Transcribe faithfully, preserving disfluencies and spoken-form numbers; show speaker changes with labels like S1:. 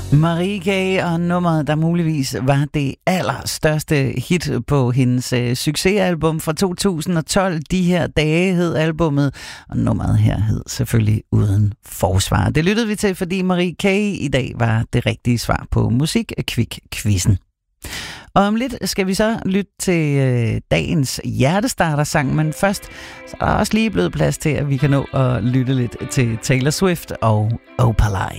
S1: Marie K. og nummeret, der muligvis var det allerstørste hit på hendes øh, succesalbum fra to tusind og tolv. De her dage hed albummet, og nummeret her hed selvfølgelig Uden Forsvar. Det lyttede vi til, fordi Marie K. i dag var det rigtige svar på Musik-Kvik-quizzen. Og om lidt skal vi så lytte til øh, dagens hjertestarter-sang, men først så er der også lige blevet plads til, at vi kan nå at lytte lidt til Taylor Swift og Opalite.